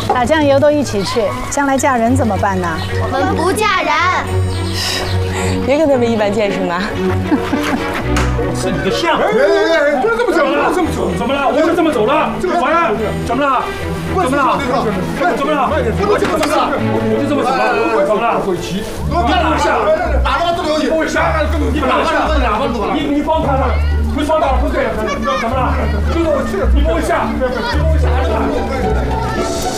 打酱油都一起去，将来嫁人怎么办呢？ 我们不嫁人。 别跟他们一般见识嘛。 是你的相。不是这么走了，这么走，怎么了？我就这么走了，这么完了，怎么了？怎么了？怎么了？我就这么走了，我就这么走了，怎么了？会骑，你不会下，打了都有你不会下，你打下2万多了，你帮他了，你帮他了，不对，怎么了？就是我去，你不会下，你不会下，